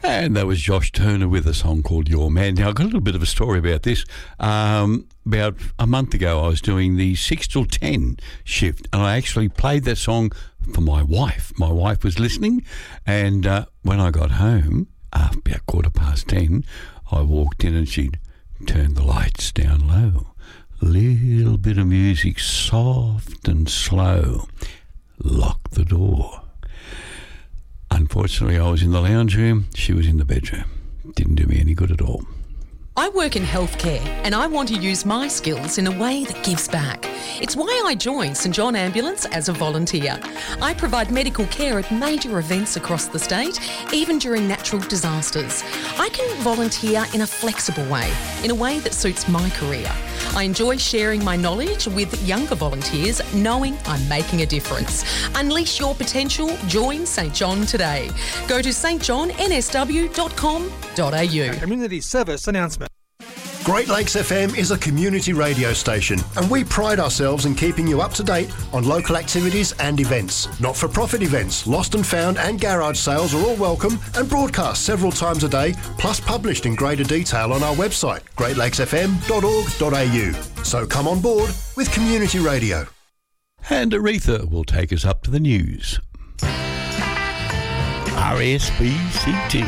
And that was Josh Turner with a song called Your Man. Now, I've got a little bit of a story about this. About a month ago, I was doing the 6 till 10 shift, and I actually played that song for my wife. My wife was listening, and when I got home, about 10:15, I walked in and she'd turned the lights down low. Little bit of music, soft and slow. Locked the door. Unfortunately, I was in the lounge room. She was in the bedroom. Didn't do me any good at all. I work in healthcare and I want to use my skills in a way that gives back. It's why I joined St John Ambulance as a volunteer. I provide medical care at major events across the state, even during natural disasters. I can volunteer in a flexible way, in a way that suits my career. I enjoy sharing my knowledge with younger volunteers, knowing I'm making a difference. Unleash your potential. Join St John today. Go to stjohnnsw.com.au. Community service announcement. Great Lakes FM is a community radio station, and we pride ourselves in keeping you up to date on local activities and events. Not-for-profit events, lost and found and garage sales are all welcome and broadcast several times a day, plus published in greater detail on our website, greatlakesfm.org.au. So come on board with community radio. And Aretha will take us up to the news. RSPCT.